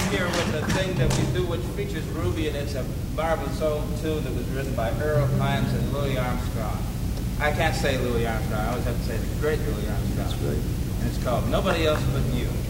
here with a thing that we do which features Ruby, and it's a marvelous song too that was written by Earl Hines and Louis Armstrong. I can't say Louis Armstrong. I always have to say the great Louis Armstrong. That's right. And it's called Nobody Else But You.